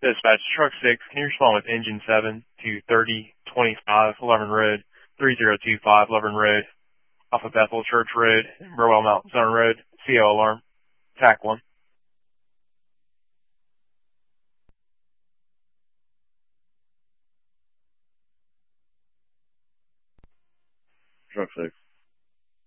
Dispatch, truck 6, can you respond with engine 7 to 3025 Lovern Road, 3025 Lovern Road, off of Bethel Church Road, Burwell Mountain Zone Road, CO alarm, TAC 1. Truck 6.